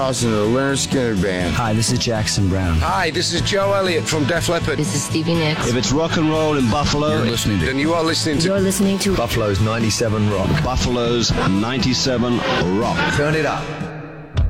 Awesome, the Leonard Skinner Band. Hi, this is Jackson Brown. Hi, this is Joe Elliott from Def Leppard. This is Stevie Nicks. If it's rock and roll in Buffalo, Then you are listening to... You're listening to Buffalo's 97 Rock. Buffalo's 97 Rock. Turn it up.